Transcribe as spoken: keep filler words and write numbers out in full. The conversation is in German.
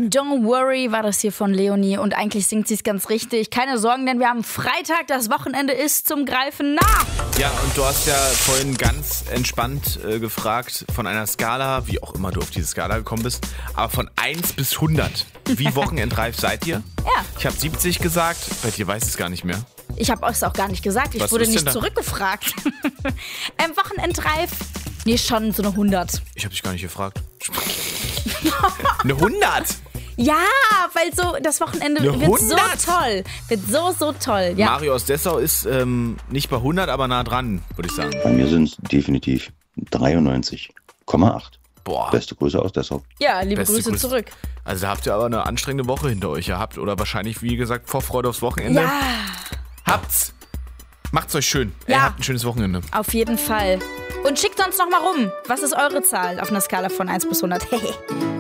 Don't Worry war das hier von Leonie und eigentlich singt sie es ganz richtig. Keine Sorgen, denn wir haben Freitag, das Wochenende ist zum Greifen nah. Ja, und du hast ja vorhin ganz entspannt äh, gefragt von einer Skala, wie auch immer du auf diese Skala gekommen bist, aber von eins bis hundert. Wie wochenendreif seid ihr? Ja. Ich habe siebzig gesagt, bei dir weiß ich es gar nicht mehr. Ich habe es auch gar nicht gesagt, ich Was wurde ist denn nicht da? zurückgefragt. ähm, Wochenendreif? Nee, schon so eine hundert. Ich habe dich gar nicht gefragt. Eine hundert? Ja, weil so das Wochenende Eine wird hundert? so toll. Wird so, so toll. Ja. Mario aus Dessau ist ähm, nicht bei hundert, aber nah dran, würde ich sagen. Bei mir sind es definitiv dreiundneunzig Komma acht. Boah. Beste Grüße aus Dessau. Ja, liebe Beste Grüße Grüße. zurück. Also da habt ihr aber eine anstrengende Woche hinter euch gehabt. Oder wahrscheinlich, wie gesagt, Vorfreude aufs Wochenende. Ja, Habt's. Macht's euch schön. Ja. Ey, habt ein schönes Wochenende. auf jeden Fall. Und schickt uns noch mal rum. Was ist eure Zahl auf einer Skala von eins bis hundert?